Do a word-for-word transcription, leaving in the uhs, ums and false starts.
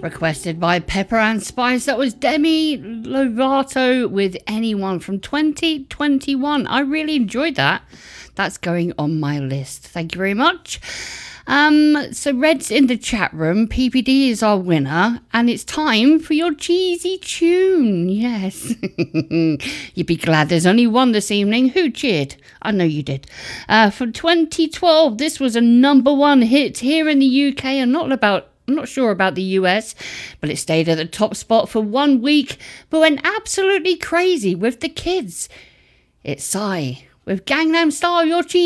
requested by Pepper and Spice. That was Demi Lovato with Anyone from twenty twenty-one. I really enjoyed that. That's going on my list. Thank you very much. Um, so Red's in the chat room. P P D is our winner, and it's time for your cheesy tune. Yes. You'd be glad there's only one this evening. Who cheered? I know you did. Uh, from twenty twelve, this was a number one hit here in the U K, and not about I'm not sure about the U S, but it stayed at the top spot for one week, but went absolutely crazy with the kids. It's Psy with Gangnam Style, your cheesy